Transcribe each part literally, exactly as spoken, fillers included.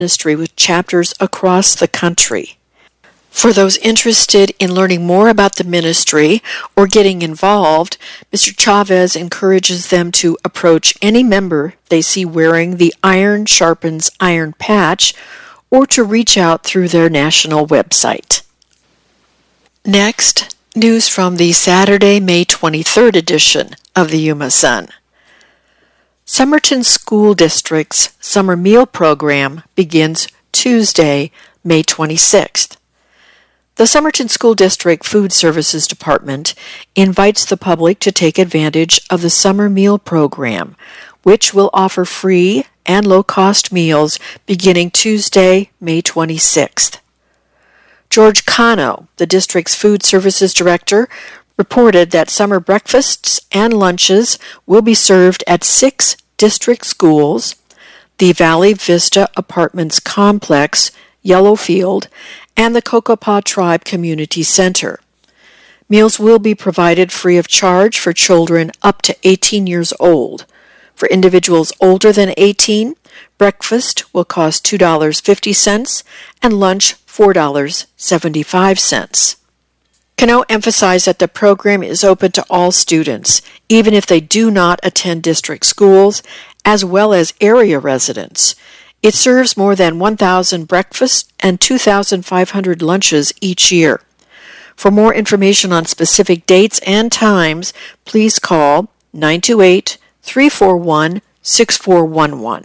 ministry with chapters across the country. For those interested in learning more about the ministry or getting involved, Mister Chavez encourages them to approach any member they see wearing the Iron Sharpens Iron patch or to reach out through their national website. Next, news from the Saturday, May twenty-third edition of the Yuma Sun. Somerton School District's summer meal program begins Tuesday, May twenty-sixth. The Somerton School District Food Services Department invites the public to take advantage of the summer meal program, which will offer free and low-cost meals beginning Tuesday, May twenty-sixth. George Cano, the district's food services director, reported that summer breakfasts and lunches will be served at six district schools, the Valley Vista Apartments Complex, Yellowfield, and the Cocopah Tribe Community Center. Meals will be provided free of charge for children up to eighteen years old. For individuals older than eighteen, breakfast will cost two dollars and fifty cents and lunch four dollars and seventy-five cents. Cano emphasized that the program is open to all students, even if they do not attend district schools, as well as area residents. It serves more than one thousand breakfasts and two thousand five hundred lunches each year. For more information on specific dates and times, please call nine two eight, three four one, six four one one.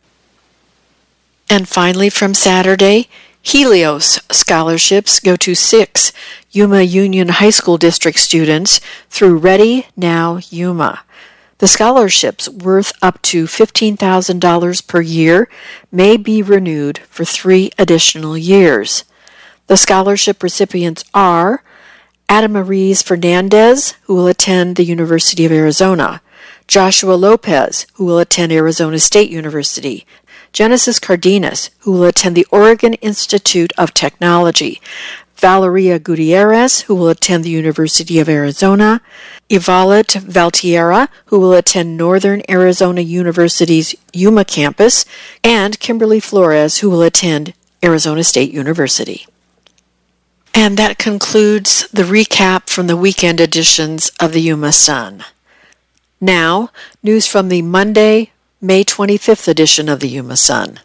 And finally, from Saturday, Helios scholarships go to six Yuma Union High School District students through Ready Now Yuma. The scholarships, worth up to fifteen thousand dollars per year, may be renewed for three additional years. The scholarship recipients are Adamaris Fernandez, who will attend the University of Arizona, Joshua Lopez, who will attend Arizona State University, Genesis Cardenas, who will attend the Oregon Institute of Technology, Valeria Gutierrez, who will attend the University of Arizona, Yvalet Valtierra, who will attend Northern Arizona University's Yuma campus, and Kimberly Flores, who will attend Arizona State University. And that concludes the recap from the weekend editions of the Yuma Sun. Now, news from the Monday, May twenty-fifth edition of the Yuma Sun.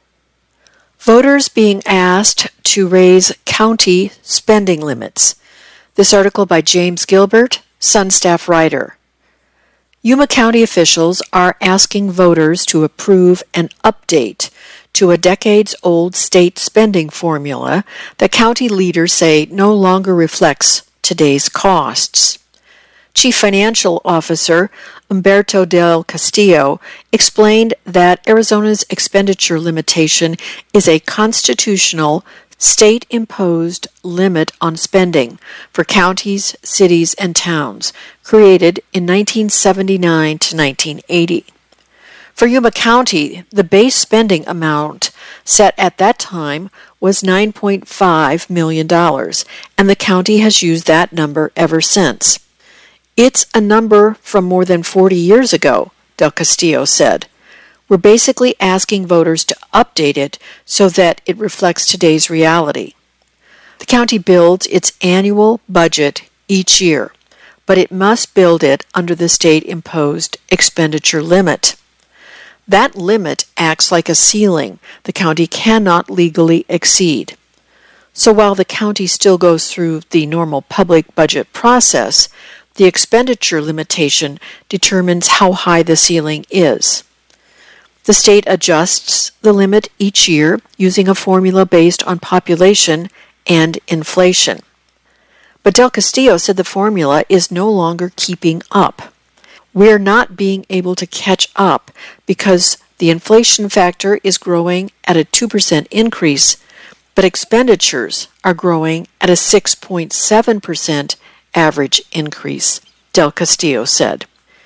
Voters being asked to raise county spending limits. This article by James Gilbert, Sun staff writer. Yuma County officials are asking voters to approve an update to a decades-old state spending formula that county leaders say no longer reflects today's costs. Chief Financial Officer Humberto del Castillo explained that Arizona's expenditure limitation is a constitutional, state-imposed limit on spending for counties, cities, and towns, created in nineteen seventy-nine to nineteen eighty. For Yuma County, the base spending amount set at that time was nine point five million dollars, and the county has used that number ever since. It's a number from more than forty years ago, Del Castillo said. We're basically asking voters to update it so that it reflects today's reality. The county builds its annual budget each year, but it must build it under the state-imposed expenditure limit. That limit acts like a ceiling the county cannot legally exceed. So while the county still goes through the normal public budget process, the expenditure limitation determines how high the ceiling is. The state adjusts the limit each year using a formula based on population and inflation. But Del Castillo said the formula is no longer keeping up. We're not being able to catch up because the inflation factor is growing at a two percent increase, but expenditures are growing at a six point seven percent average increase, Del Castillo said.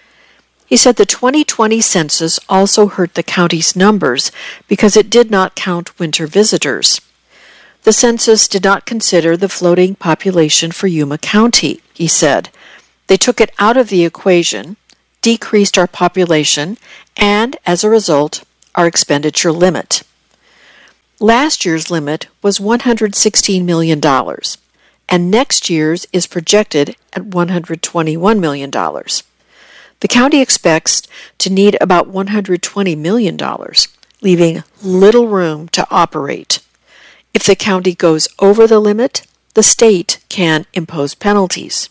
He said the twenty twenty census also hurt the county's numbers because it did not count winter visitors. The census did not consider the floating population for Yuma County, he said. They took it out of the equation, decreased our population, and, as a result, our expenditure limit. Last year's limit was one hundred sixteen million dollars, and next year's is projected at one hundred twenty-one million dollars. The county expects to need about one hundred twenty million dollars, leaving little room to operate. If the county goes over the limit, the state can impose penalties.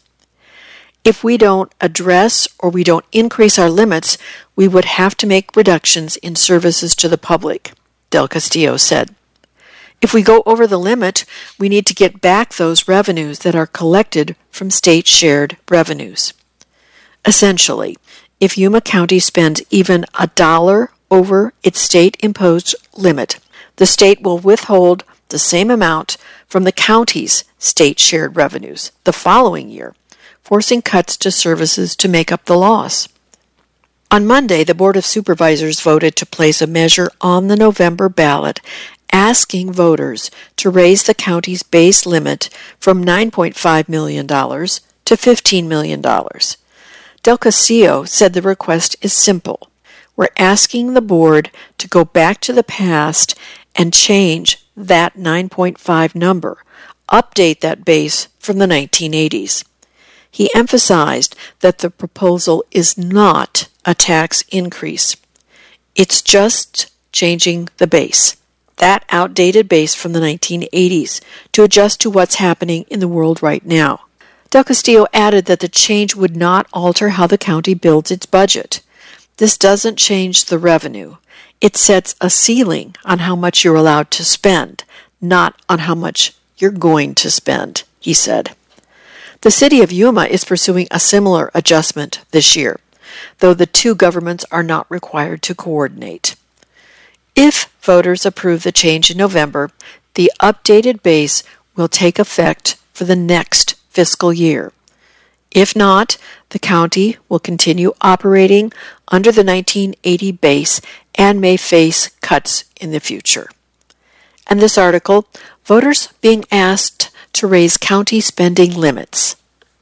If we don't address or we don't increase our limits, we would have to make reductions in services to the public, Del Castillo said. If we go over the limit, we need to get back those revenues that are collected from state-shared revenues. Essentially, if Yuma County spends even a dollar over its state-imposed limit, the state will withhold the same amount from the county's state-shared revenues the following year, forcing cuts to services to make up the loss. On Monday, the Board of Supervisors voted to place a measure on the November ballot asking voters to raise the county's base limit from nine point five million dollars to fifteen million dollars. Del Castillo said the request is simple. We're asking the board to go back to the past and change that nine point five number, update that base from the nineteen eighties. He emphasized that the proposal is not a tax increase. It's just changing the base, that outdated base from the nineteen eighties, to adjust to what's happening in the world right now. Del Castillo added that the change would not alter how the county builds its budget. This doesn't change the revenue. It sets a ceiling on how much you're allowed to spend, not on how much you're going to spend, he said. The city of Yuma is pursuing a similar adjustment this year, though the two governments are not required to coordinate. If voters approve the change in November, the updated base will take effect for the next fiscal year. If not, the county will continue operating under the nineteen eighty base and may face cuts in the future. And this article, voters being asked to raise county spending limits.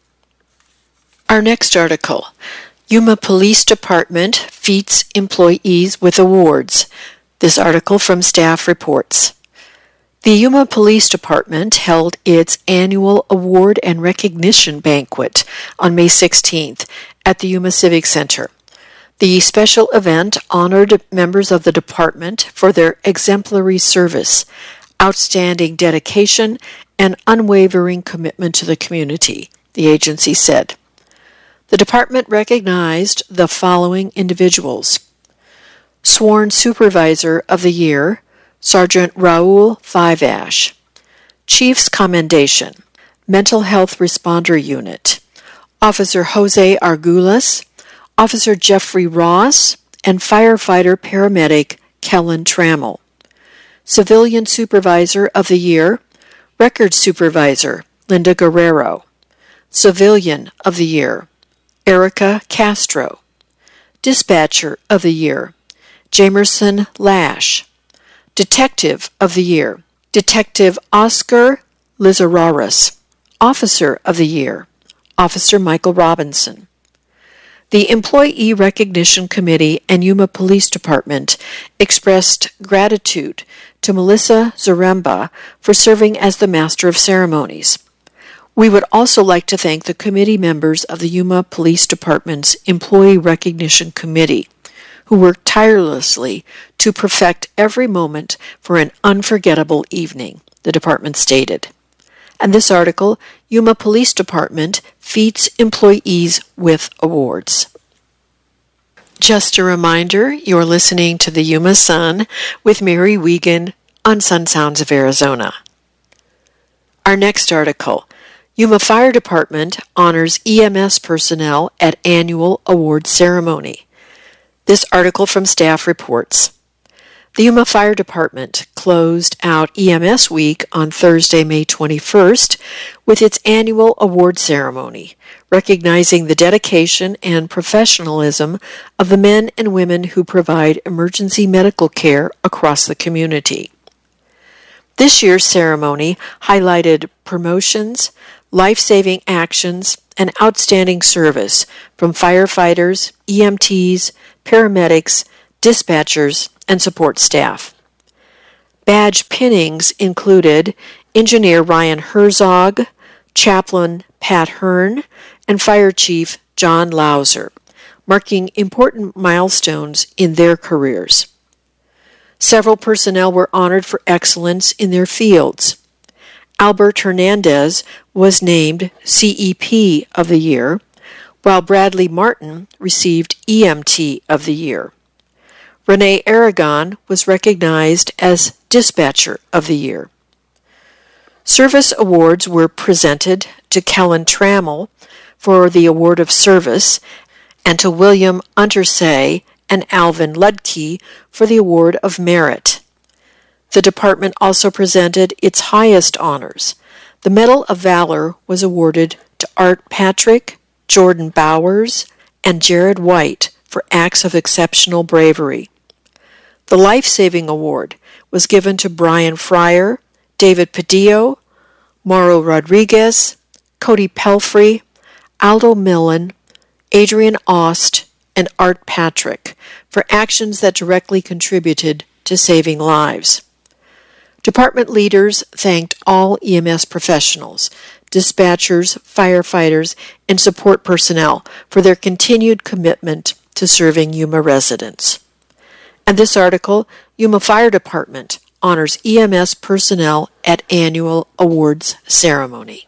Our next article, Yuma Police Department feats employees with awards. This article from Staff Reports. The Yuma Police Department held its annual award and recognition banquet on May sixteenth at the Yuma Civic Center. The special event honored members of the department for their exemplary service, outstanding dedication, and unwavering commitment to the community, the agency said. The department recognized the following individuals: Sworn Supervisor of the Year, Sergeant Raul Fiveash. Chief's Commendation, Mental Health Responder Unit, Officer Jose Argulas, Officer Jeffrey Ross, and Firefighter Paramedic Kellen Trammell. Civilian Supervisor of the Year, Record Supervisor Linda Guerrero. Civilian of the Year, Erica Castro. Dispatcher of the Year, Jamerson Lash. Detective of the Year, Detective Oscar Lizararis. Officer of the Year, Officer Michael Robinson. The Employee Recognition Committee and Yuma Police Department expressed gratitude to Melissa Zaremba for serving as the Master of Ceremonies. We would also like to thank the committee members of the Yuma Police Department's Employee Recognition Committee, who worked tirelessly to perfect every moment for an unforgettable evening, the department stated. And this article, Yuma Police Department feats employees with awards. Just a reminder, you're listening to the Yuma Sun with Mary Wiegand on Sun Sounds of Arizona. Our next article, Yuma Fire Department honors E M S personnel at annual award ceremony. This article from Staff Reports. The Yuma Fire Department closed out E M S Week on Thursday, May twenty-first, with its annual award ceremony, recognizing the dedication and professionalism of the men and women who provide emergency medical care across the community. This year's ceremony highlighted promotions, life-saving actions, and outstanding service from firefighters, E M Ts, paramedics, dispatchers, and support staff. Badge pinnings included Engineer Ryan Herzog, Chaplain Pat Hearn, and Fire Chief John Lauser, marking important milestones in their careers. Several personnel were honored for excellence in their fields. Albert Hernandez was named C E P of the Year, while Bradley Martin received E M T of the Year. Renee Aragon was recognized as Dispatcher of the Year. Service awards were presented to Kellen Trammell for the Award of Service and to William Untersee and Alvin Ludke for the Award of Merit. The department also presented its highest honors. The Medal of Valor was awarded to Art Patrick, Jordan Bowers, and Jared White for acts of exceptional bravery. The Life Saving Award was given to Brian Fryer, David Padillo, Mauro Rodriguez, Cody Pelfrey, Aldo Millen, Adrian Ost, and Art Patrick for actions that directly contributed to saving lives. Department leaders thanked all E M S professionals, dispatchers, firefighters, and support personnel for their continued commitment to serving Yuma residents. And this article, Yuma Fire Department honors E M S personnel at annual awards ceremony.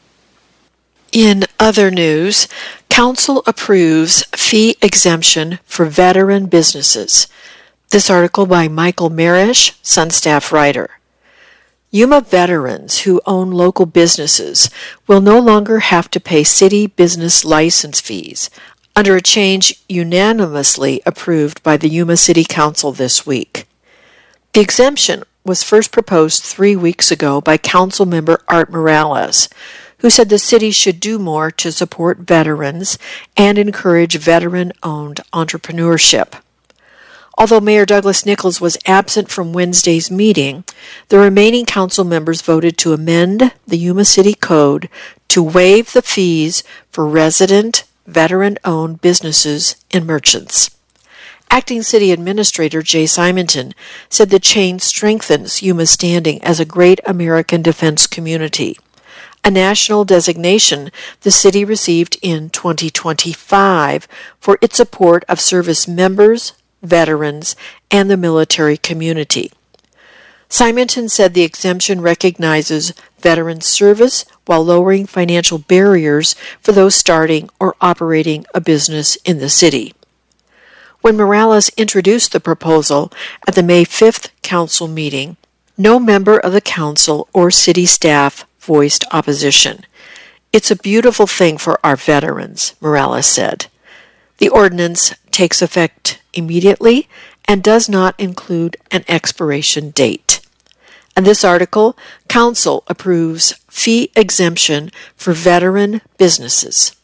In other news, Council approves fee exemption for veteran businesses. This article by Michael Marish, Sun staff writer. Yuma veterans who own local businesses will no longer have to pay city business license fees under a change unanimously approved by the Yuma City Council this week. The exemption was first proposed three weeks ago by Council member Art Morales, who said the city should do more to support veterans and encourage veteran-owned entrepreneurship. Although Mayor Douglas Nichols was absent from Wednesday's meeting, the remaining council members voted to amend the Yuma City Code to waive the fees for resident, veteran-owned businesses and merchants. Acting City Administrator Jay Simonton said the change strengthens Yuma's standing as a great American defense community, a national designation the city received in twenty twenty-five for its support of service members, veterans, and the military community. Simonton said the exemption recognizes veteran service while lowering financial barriers for those starting or operating a business in the city. When Morales introduced the proposal at the May fifth council meeting, no member of the council or city staff voiced opposition. "It's a beautiful thing for our veterans," Morales said. The ordinance takes effect immediately and does not include an expiration date. And this article, Council approves fee exemption for veteran businesses.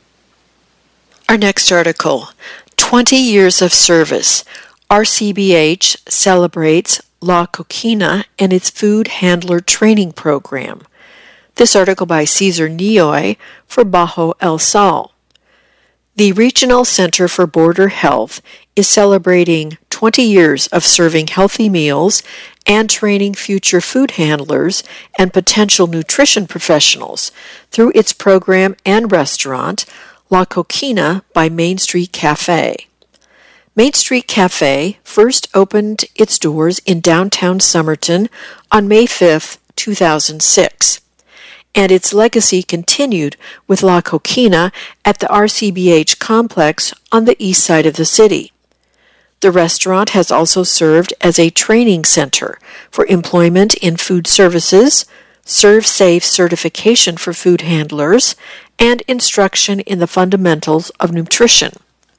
Our next article, twenty years of service. R C B H celebrates La Coquina and its food handler training program. This article by Cesar Nioy for Bajo El Sal. The Regional Center for Border Health is celebrating twenty years of serving healthy meals and training future food handlers and potential nutrition professionals through its program and restaurant, La Coquina by Main Street Cafe. Main Street Cafe first opened its doors in downtown Somerton on May fifth, two thousand six. And its legacy continued with La Coquina at the R C B H complex on the east side of the city. The restaurant has also served as a training center for employment in food services, ServSafe certification for food handlers, and instruction in the fundamentals of nutrition.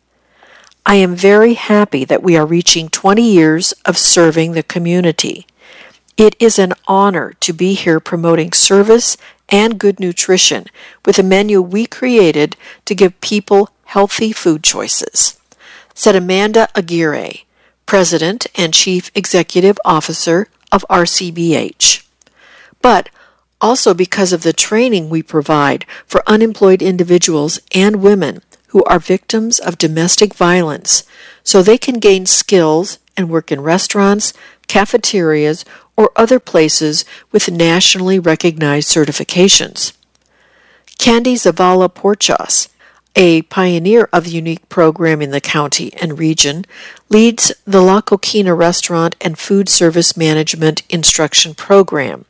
I am very happy that we are reaching twenty years of serving the community. It is an honor to be here promoting service and good nutrition with a menu we created to give people healthy food choices, said Amanda Aguirre, President and Chief Executive Officer of R C B H. But also because of the training we provide for unemployed individuals and women who are victims of domestic violence, so they can gain skills and work in restaurants, cafeterias, or other places with nationally recognized certifications. Candy Zavala Porchas, a pioneer of the unique program in the county and region, leads the La Coquina Restaurant and Food Service Management Instruction Program.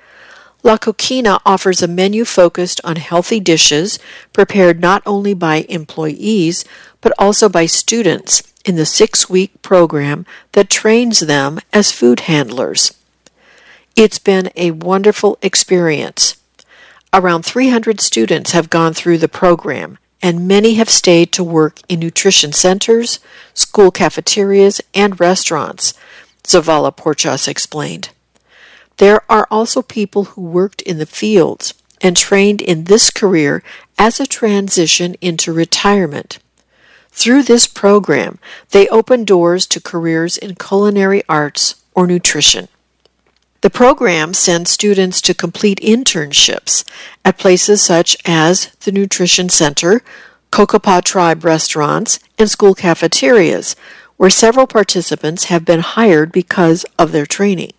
La Coquina offers a menu focused on healthy dishes prepared not only by employees but also by students in the six-week program that trains them as food handlers. It's been a wonderful experience. Around three hundred students have gone through the program, and many have stayed to work in nutrition centers, school cafeterias, and restaurants, Zavala Porchas explained. There are also people who worked in the fields and trained in this career as a transition into retirement. Through this program, they open doors to careers in culinary arts or nutrition. The program sends students to complete internships at places such as the Nutrition Center, Cocopah Tribe restaurants, and school cafeterias, where several participants have been hired because of their training.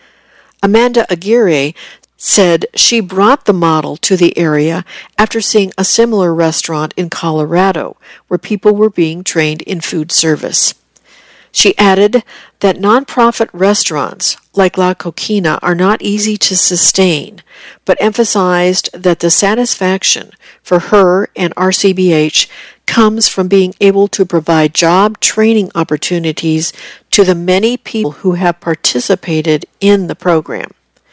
Amanda Aguirre said she brought the model to the area after seeing a similar restaurant in Colorado where people were being trained in food service. She added that nonprofit restaurants like La Coquina are not easy to sustain, but emphasized that the satisfaction for her and R C B H comes from being able to provide job training opportunities to the many people who have participated in the program.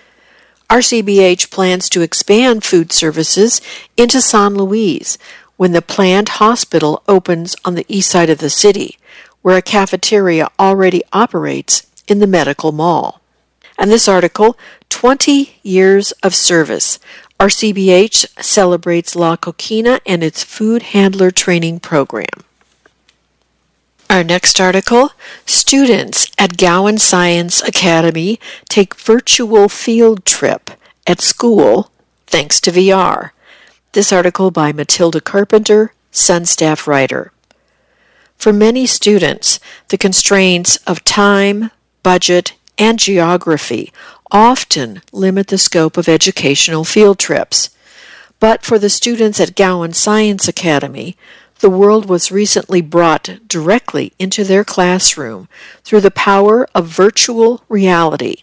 R C B H plans to expand food services into San Luis when the planned hospital opens on the east side of the city, where a cafeteria already operates in the medical mall. And this article, twenty years of service. R C B H celebrates La Coquina and its food handler training program. Our next article, students at Gowan Science Academy take virtual field trip at school thanks to V R. This article by Matilda Carpenter, Sun staff writer. For many students, the constraints of time, budget, and geography often limit the scope of educational field trips. But for the students at Gowan Science Academy, the world was recently brought directly into their classroom through the power of virtual reality.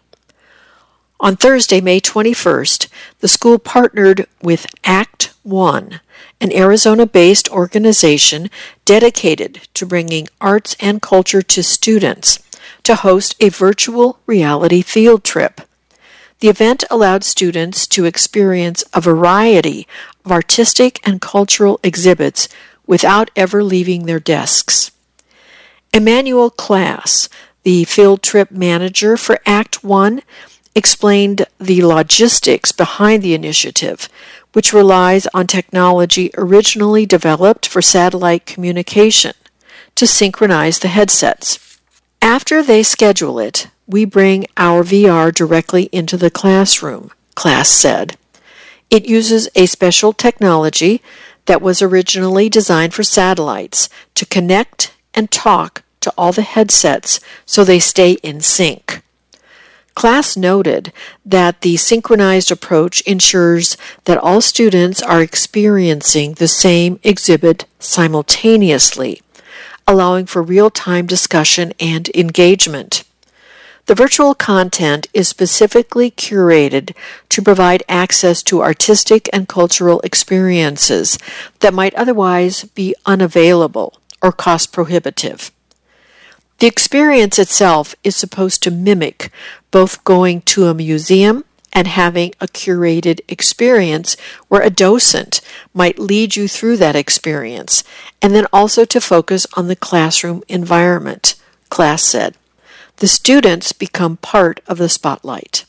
On Thursday, May twenty-first, the school partnered with Act One, an Arizona-based organization dedicated to bringing arts and culture to students, to host a virtual reality field trip. The event allowed students to experience a variety of artistic and cultural exhibits without ever leaving their desks. Emmanuel Class, the field trip manager for Act One, explained the logistics behind the initiative, which relies on technology originally developed for satellite communication to synchronize the headsets. After they schedule it, we bring our V R directly into the classroom, Class said. It uses a special technology that was originally designed for satellites to connect and talk to all the headsets so they stay in sync. Class noted that the synchronized approach ensures that all students are experiencing the same exhibit simultaneously, allowing for real-time discussion and engagement. The virtual content is specifically curated to provide access to artistic and cultural experiences that might otherwise be unavailable or cost prohibitive. The experience itself is supposed to mimic both going to a museum and having a curated experience where a docent might lead you through that experience, and then also to focus on the classroom environment, Class said. The students become part of the spotlight.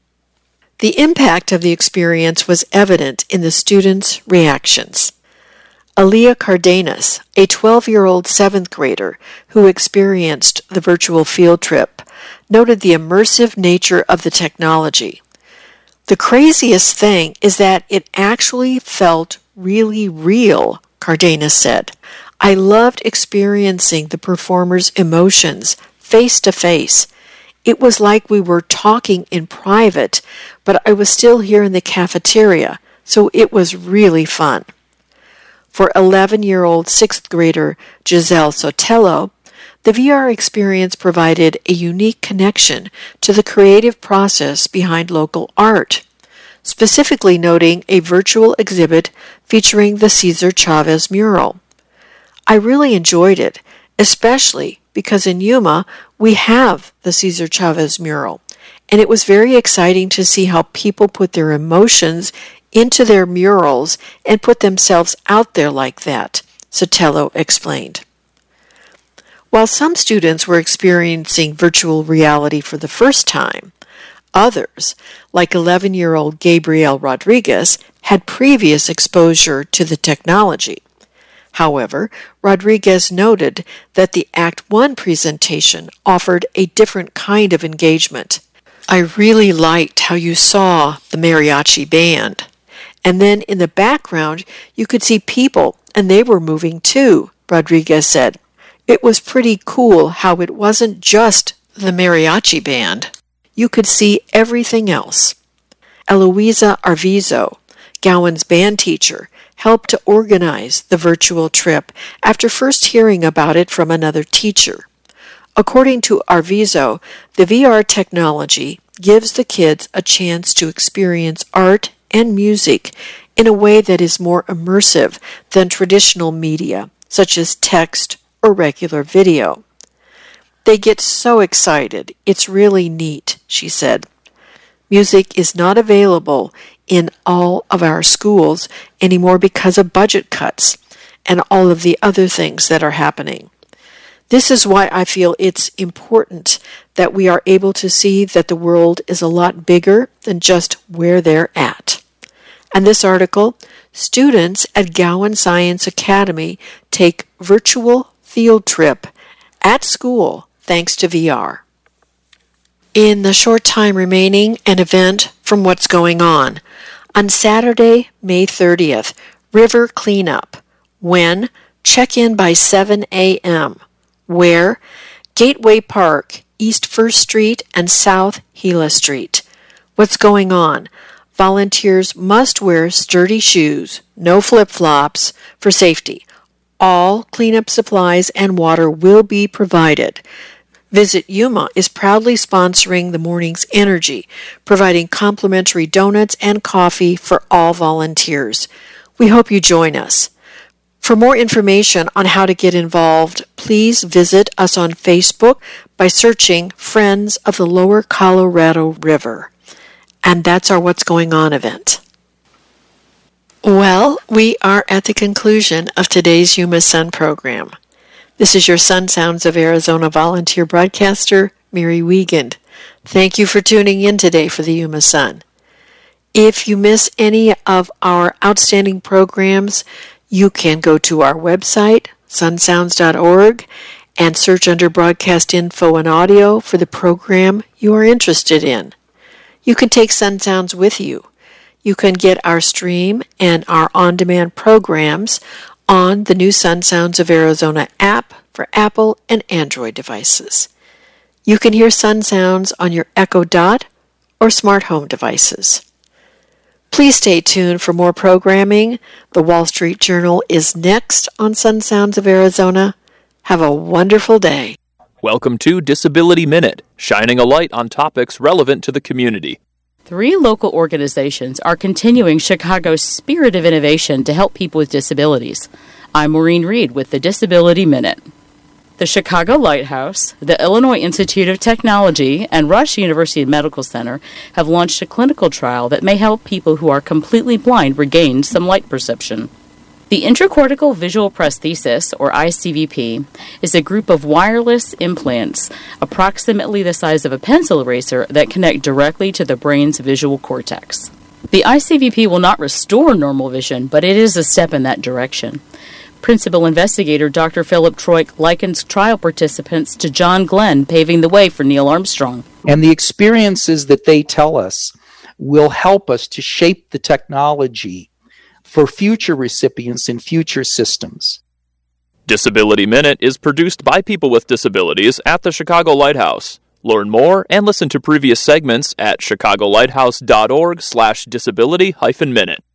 The impact of the experience was evident in the students' reactions. Aaliyah Cardenas, a twelve-year-old seventh grader who experienced the virtual field trip, noted the immersive nature of the technology. The craziest thing is that it actually felt really real, Cardenas said. I loved experiencing the performers' emotions face to face. It was like we were talking in private, but I was still here in the cafeteria, so it was really fun. For eleven-year-old sixth grader Giselle Sotelo, the V R experience provided a unique connection to the creative process behind local art, specifically noting a virtual exhibit featuring the Cesar Chavez mural. I really enjoyed it, especially because in Yuma we have the Cesar Chavez mural, and it was very exciting to see how people put their emotions into their murals and put themselves out there like that, Sotelo explained. While some students were experiencing virtual reality for the first time, others, like eleven-year-old Gabriel Rodriguez, had previous exposure to the technology. However, Rodriguez noted that the Act One presentation offered a different kind of engagement. I really liked how you saw the mariachi band. And then in the background, you could see people, and they were moving too, Rodriguez said. It was pretty cool how it wasn't just the mariachi band. You could see everything else. Eloisa Arvizo, Gowan's band teacher, helped to organize the virtual trip after first hearing about it from another teacher. According to Arvizo, the V R technology gives the kids a chance to experience art and music in a way that is more immersive than traditional media, such as text or regular video. They get so excited. It's really neat, she said. Music is not available in all of our schools anymore because of budget cuts and all of the other things that are happening. This is why I feel it's important that we are able to see that the world is a lot bigger than just where they're at. And this article, students at Gowan Science Academy take virtual field trip at school thanks to V R. In the short time remaining, an event from What's Going On. On Saturday, May thirtieth, River Cleanup. When? Check in by seven a.m. Where? Gateway Park, East First Street and South Gila Street. What's going on? Volunteers must wear sturdy shoes, no flip-flops, for safety. All cleanup supplies and water will be provided. Visit Yuma is proudly sponsoring the morning's energy, providing complimentary donuts and coffee for all volunteers. We hope you join us. For more information on how to get involved, please visit us on Facebook by searching Friends of the Lower Colorado River. And that's our What's Going On event. Well, we are at the conclusion of today's Yuma Sun program. This is your Sun Sounds of Arizona volunteer broadcaster, Mary Wiegand. Thank you for tuning in today for the Yuma Sun. If you miss any of our outstanding programs, you can go to our website, sun sounds dot org, and search under Broadcast Info and Audio for the program you are interested in. You can take Sun Sounds with you. You can get our stream and our on-demand programs on the new Sun Sounds of Arizona app for Apple and Android devices. You can hear Sun Sounds on your Echo Dot or smart home devices. Please stay tuned for more programming. The Wall Street Journal is next on Sun Sounds of Arizona. Have a wonderful day. Welcome to Disability Minute, shining a light on topics relevant to the community. Three local organizations are continuing Chicago's spirit of innovation to help people with disabilities. I'm Maureen Reed with the Disability Minute. The Chicago Lighthouse, the Illinois Institute of Technology, and Rush University Medical Center have launched a clinical trial that may help people who are completely blind regain some light perception. The intracortical visual prosthesis, or I C V P, is a group of wireless implants approximately the size of a pencil eraser that connect directly to the brain's visual cortex. The I C V P will not restore normal vision, but it is a step in that direction. Principal investigator Doctor Philip Troik likens trial participants to John Glenn paving the way for Neil Armstrong. And the experiences that they tell us will help us to shape the technology for future recipients in future systems. Disability Minute is produced by people with disabilities at the Chicago Lighthouse. Learn more and listen to previous segments at chicago lighthouse dot org slash disability hyphen minute.